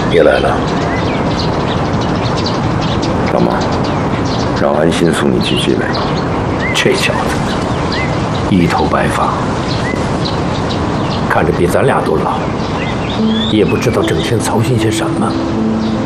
别来了，老马，让安心送你去集美。 这小子一头白发，看着比咱俩都老，也不知道整天操心些什么。